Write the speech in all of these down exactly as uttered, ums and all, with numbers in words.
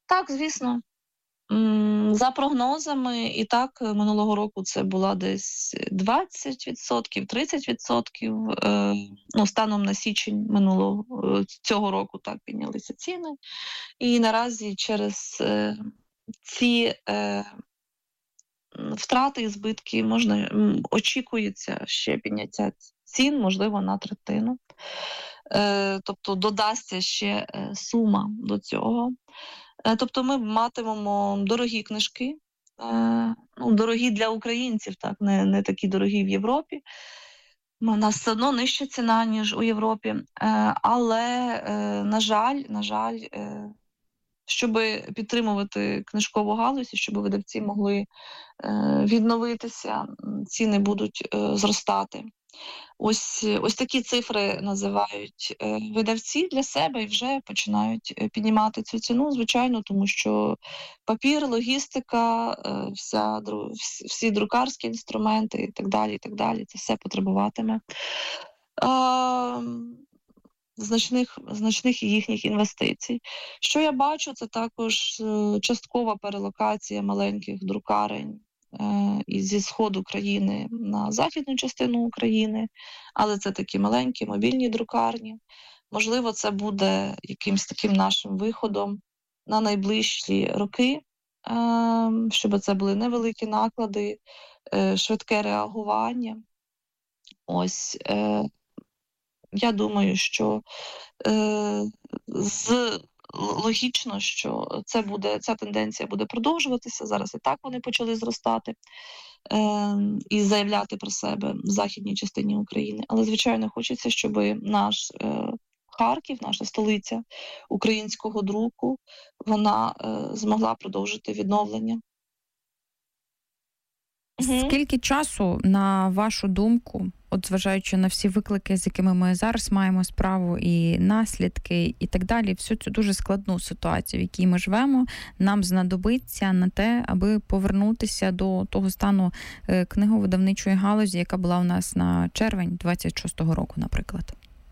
Так, звісно. М, За прогнозами, і так е, минулого року це була десь двадцять відсотків, тридцять відсотків. Е, ну, станом на січень минулого е, цього року так піднялися ціни. І наразі через е, ці е, м, втрати і збитки можна м, очікується ще підняття цін, можливо, на третину. Е, тобто додасться ще е, сума до цього. Е, тобто ми матимемо дорогі книжки, е, ну, дорогі для українців, так, не, не такі дорогі в Європі. У нас все одно нижча ціна, ніж у Європі. Е, але, е, на жаль, на жаль, е, щоб підтримувати книжкову галузь, і щоб видавці могли е, відновитися, м, ціни будуть е, зростати. Ось ось такі цифри називають е, видавці для себе і вже починають е, піднімати цю ціну, звичайно, тому що папір, логістика, е, вся, дру- всі, всі друкарські інструменти і так далі, і так далі, це все потребуватиме а, значних, значних їхніх інвестицій. Що я бачу, це також е, часткова перелокація маленьких друкарень е, і зі сходу країни на західну частину України, але це такі маленькі мобільні друкарні. Можливо, це буде якимсь таким нашим виходом на найближчі роки, е, щоб це були невеликі наклади, е, швидке реагування. Ось е, я думаю, що е, з логічно, що це буде, ця тенденція буде продовжуватися. Зараз і так вони почали зростати е, і заявляти про себе в західній частині України. Але, звичайно, хочеться, щоб наш е, Харків, наша столиця українського друку, вона е, змогла продовжити відновлення. Угу. Скільки часу, на вашу думку, от зважаючи на всі виклики, з якими ми зараз маємо справу, і наслідки, і так далі, всю цю дуже складну ситуацію, в якій ми живемо, нам знадобиться на те, аби повернутися до того стану книговидавничої галузі, яка була у нас на червень двадцять шостого року, наприклад?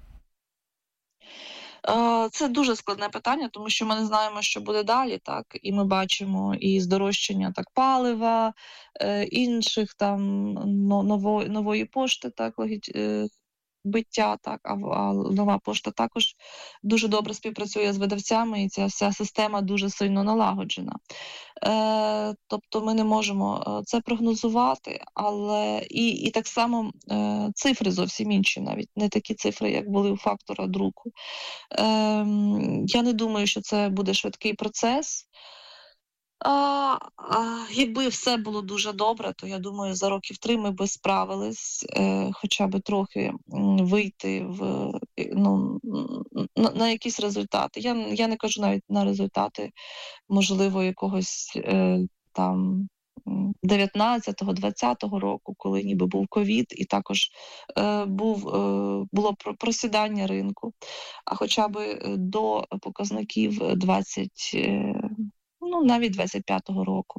Це дуже складне питання, тому що ми не знаємо, що буде далі, так, і ми бачимо і здорожчання так палива, е, інших там но- нової, нової пошти, так, логіч, е, биття, так, а, в- а нова пошта також дуже добре співпрацює з видавцями, і ця вся система дуже сильно налагоджена. Е, тобто ми не можемо е, це прогнозувати, але і, і так само е, цифри зовсім інші, навіть не такі цифри, як були у фактора друку. Е, я не думаю, що це буде швидкий процес. А, а, якби все було дуже добре, то я думаю, за років три ми би справились, е, хоча б трохи м, вийти в е, ну, м, на, на якісь результати. Я, я не кажу навіть на результати, можливо, якогось е, там м, дев'ятнадцятого, двадцятого року, коли ніби був ковід, і також е, був, е, було про- просідання ринку. А хоча б е, до показників двадцять, е, ну навіть двадцять п'ятого року.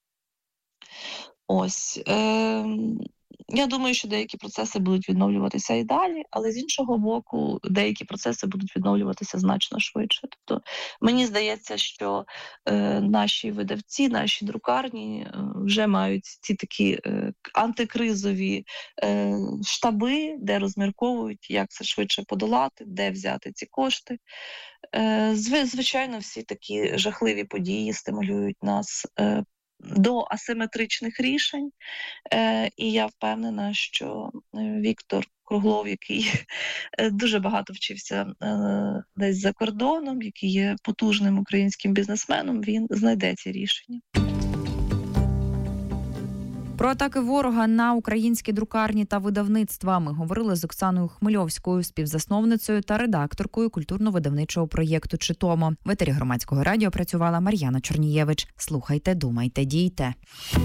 Ось. Е, я думаю, що деякі процеси будуть відновлюватися і далі, але з іншого боку, деякі процеси будуть відновлюватися значно швидше. Тобто мені здається, що е, наші видавці, наші друкарні е, вже мають ці такі е, антикризові е, штаби, де розмірковують, як це швидше подолати, де взяти ці кошти. Е, зв- звичайно, всі такі жахливі події стимулюють нас е, до асиметричних рішень. Е, і я впевнена, що е, Віктор Круглов, який е, дуже багато вчився е, десь за кордоном, який є потужним українським бізнесменом, він знайде ці рішення. Про атаки ворога на українські друкарні та видавництва ми говорили з Оксаною Хмельовською, співзасновницею та редакторкою культурно-видавничого проєкту «Читомо». В етері Громадського радіо працювала Мар'яна Чорнієвич. Слухайте, думайте, дійте.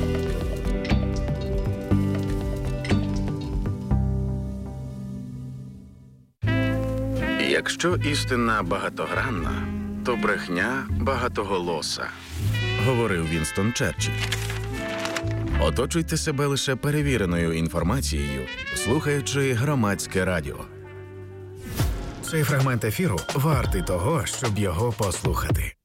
Якщо істина багатогранна, то брехня багатоголоса, говорив Вінстон Черчилль. Оточуйте себе лише перевіреною інформацією, слухаючи Громадське радіо. Цей фрагмент ефіру вартий того, щоб його послухати.